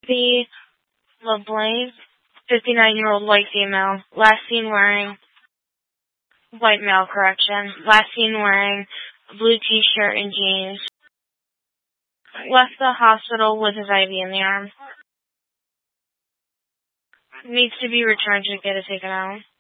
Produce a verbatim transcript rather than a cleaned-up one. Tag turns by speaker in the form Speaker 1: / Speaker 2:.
Speaker 1: The LeBlanc, fifty-nine-year-old white female, last seen wearing, white male, correction, last seen wearing a blue t-shirt and jeans. Left the hospital with his I V in the arm. Needs to be returned to get it taken out.